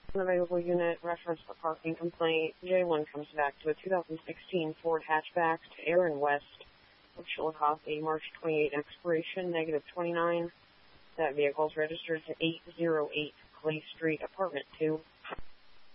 Unavailable unit, reference for parking complaint. J1 comes back to a 2016 Ford hatchback to Aaron West of Chillicothe, March 28 expiration, -29. That vehicle is registered to 808 Clay Street, apartment 2.